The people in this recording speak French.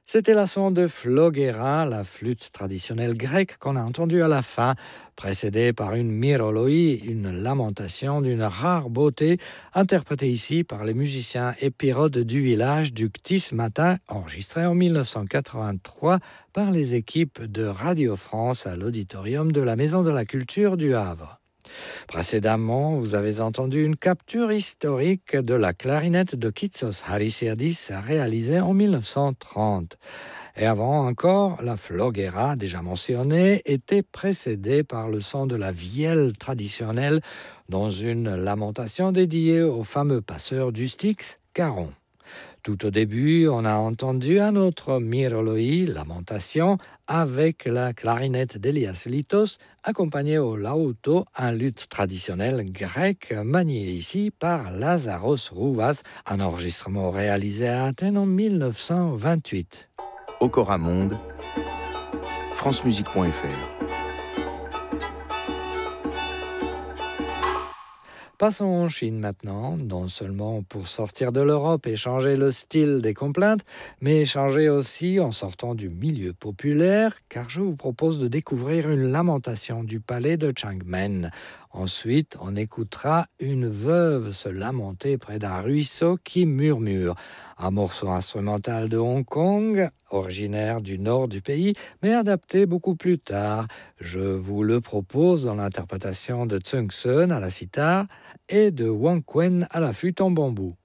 C'était la son de Floguera, la flûte traditionnelle grecque qu'on a entendue à la fin, précédée par une miroloi, une lamentation d'une rare beauté, interprétée ici par les musiciens épirodes du village du Ctis Matin, enregistrée en 1983 par les équipes de Radio France à l'auditorium de la Maison de la Culture du Havre. Précédemment, vous avez entendu une capture historique de la clarinette de Kitsos Harisiadis réalisée en 1930. Et avant encore, la floguera, déjà mentionnée, était précédée par le son de la vielle traditionnelle dans une lamentation dédiée au fameux passeur du Styx, Caron. Tout au début, on a entendu un autre miroloi, lamentation, avec la clarinette d'Elias Litos, accompagné au lauto, un luth traditionnel grec manié ici par Lazaros Rouvas, un enregistrement réalisé à Athènes en 1928. Okora Monde, francemusique.fr. Passons en Chine maintenant, non seulement pour sortir de l'Europe et changer le style des complaintes, mais changer aussi en sortant du milieu populaire, car je vous propose de découvrir une lamentation du palais de Changmen. Ensuite, on écoutera une veuve se lamenter près d'un ruisseau qui murmure. Un morceau instrumental de Hong Kong, originaire du nord du pays, mais adapté beaucoup plus tard. Je vous le propose dans l'interprétation de Tsung Sun à la sitar et de Wang Quen à la flûte en bambou.